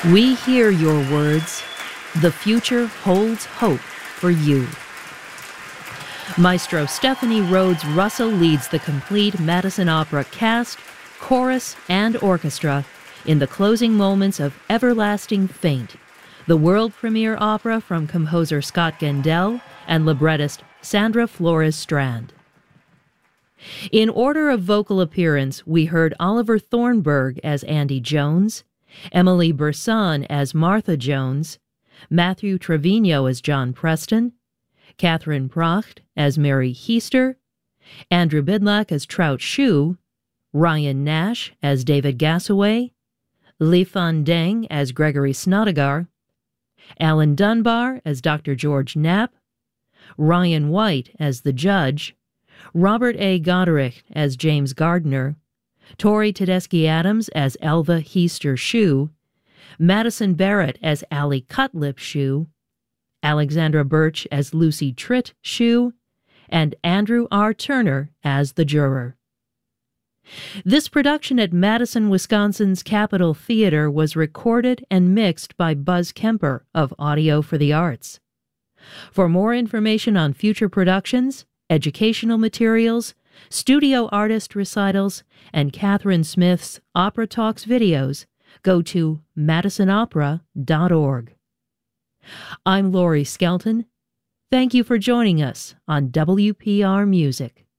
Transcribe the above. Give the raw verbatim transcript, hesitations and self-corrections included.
We hear your words. The future holds hope for you. Maestro Stephanie Rhodes Russell leads the complete Madison Opera cast, chorus, and orchestra in the closing moments of Everlasting Faint, the world premiere opera from composer Scott Gendel and librettist Sandra Flores Strand. In order of vocal appearance, we heard Oliver Thornburg as Andy Jones, Emily Burson as Martha Jones, Matthew Trevino as John Preston, Catherine Pracht as Mary Heister, Andrew Bidlack as Trout Shue, Ryan Nash as David Gassaway, Li Fan Deng as Gregory Snodagar, Alan Dunbar as Doctor George Knapp, Ryan White as the judge, Robert A. Goderick as James Gardner, Tori Tedeschi Adams as Elva Heister Shue, Madison Barrett as Allie Cutlip Shue, Alexandra Birch as Lucy Tritt Shue, and Andrew R. Turner as the juror. This production at Madison, Wisconsin's Capitol Theater was recorded and mixed by Buzz Kemper of Audio for the Arts. For more information on future productions, educational materials, studio artist recitals, and Catherine Smith's Opera Talks videos, go to madison opera dot org. I'm Laurie Skelton. Thank you for joining us on W P R Music.